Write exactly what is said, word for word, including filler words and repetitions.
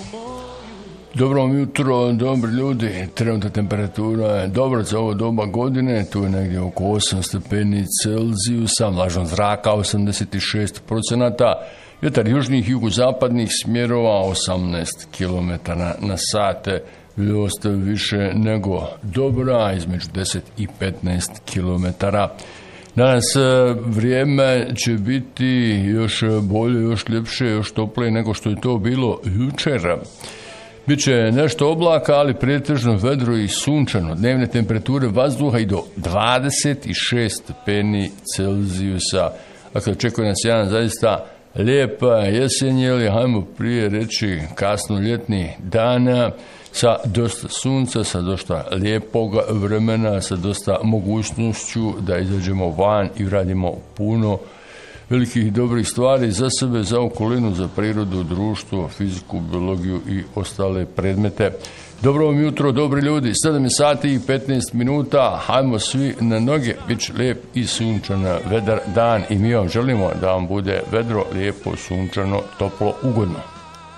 Dobro vam jutro, dobri ljudi, trenutna temperatura je dobra za ovo doba godine, tu je negdje oko osam stepeni Celzijusa, vlažnost zraka osamdeset šest procenata, vjetar južnih i jugozapadnih smjerova osamnaest kilometara na sate, vidljivost više nego dobra, između deset i petnaest kilometara. Danas vrijeme će biti još bolje, još ljepše, još toplije nego što je to bilo jučer. Biće nešto oblaka, ali pretežno vedro i sunčano. Dnevne temperature vazduha i do dvadeset šest stepeni Celzijusa. Dakle, očekuje nas jedan zaista lijep jesenjeli, hajmo prije reći kasno ljetni dana sa dosta sunca, sa dosta lijepog vremena, sa dosta mogućnošću da izađemo van i radimo puno velikih dobrih stvari za sebe, za okolinu, za prirodu, društvo, fiziku, biologiju i ostale predmete. Dobro vam jutro, dobri ljudi, sedam sati i petnaest minuta, hajmo svi na noge, bit će lijep i sunčan vedar dan i mi vam želimo da vam bude vedro, lijepo, sunčano, toplo, ugodno.